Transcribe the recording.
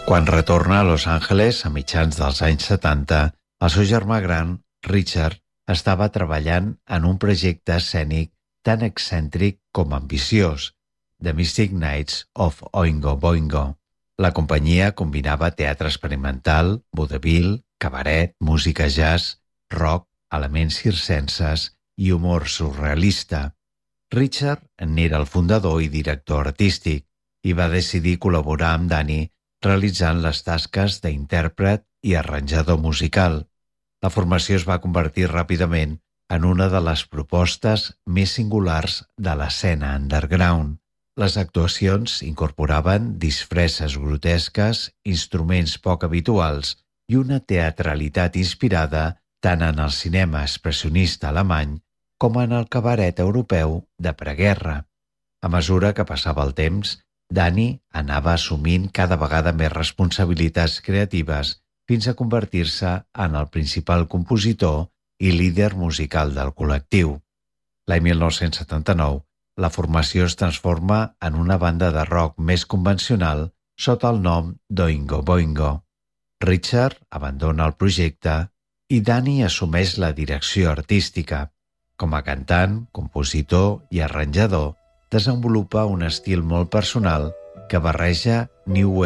Quan retorna a Los Angeles a mitjans dels anys 70, el seu germà gran, Richard, estava treballant en un projecte escènic tan excèntric com ambiciós, The Mystic Nights of Oingo Boingo. La companyia combinava teatre experimental, vodevil, cabaret, música jazz, rock, elements circenses i humor surrealista. Richard n'era el fundador i director artístic i va decidir col·laborar amb Danny realitzant les tasques d'intèrpret i arranjador musical. La formació es va convertir ràpidament en una de les propostes més singulars de l'escena underground. Les actuacions incorporaven disfresses grotesques, instruments poc habituals i una teatralitat inspirada tant en el cinema expressionista alemany com en el cabaret europeu de preguerra. A mesura que passava el temps, Danny anava assumint cada vegada més responsabilitats creatives fins a convertir-se en el principal compositor i líder musical del col·lectiu. L'any 1979, la formació es transforma en una banda de rock més convencional sota el nom d'Oingo Boingo. Richard abandona el projecte i Danny assumeix la direcció artística. Com a cantant, compositor i arranjador, desenvolupa un estil molt personal que barreja new